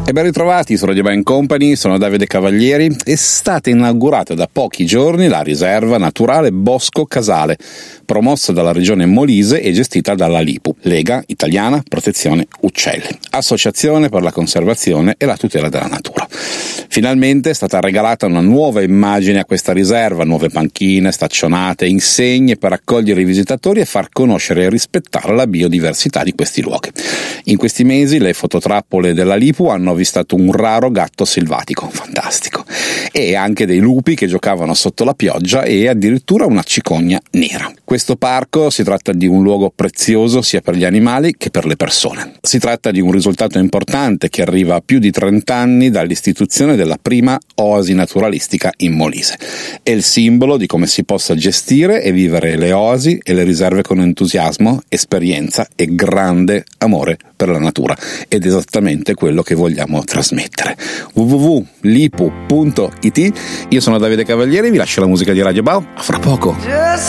E ben ritrovati su Radio Band Company, sono Davide Cavalieri. È stata inaugurata da pochi giorni la riserva naturale Bosco Casale, promossa dalla regione Molise e gestita dalla LIPU, Lega Italiana Protezione Uccelli, associazione per la conservazione e la tutela della natura. Finalmente è stata regalata una nuova immagine a questa riserva, nuove panchine, staccionate, insegne per accogliere i visitatori e far conoscere e rispettare la biodiversità di questi luoghi. In questi mesi le fototrappole della LIPU hanno avvistato un raro gatto selvatico, fantastico, e anche dei lupi che giocavano sotto la pioggia e addirittura una cicogna nera. Questo parco si tratta di un luogo prezioso sia per gli animali che per le persone. Si tratta di un risultato importante che arriva a più di 30 anni dall'istituzione della prima oasi naturalistica in Molise. È il simbolo di come si possa gestire e vivere le oasi e le riserve con entusiasmo, esperienza e grande amore per la natura, ed esattamente quello che vogliamo trasmettere. www.lipu.it. Io sono Davide Cavalieri, vi lascio la musica di Radio Bao, a fra poco.